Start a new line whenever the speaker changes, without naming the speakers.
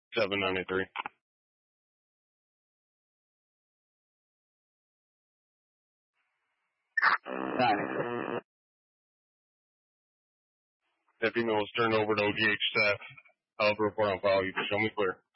793. That female was turned over to OGH staff. I'll report on file. You can show me clear.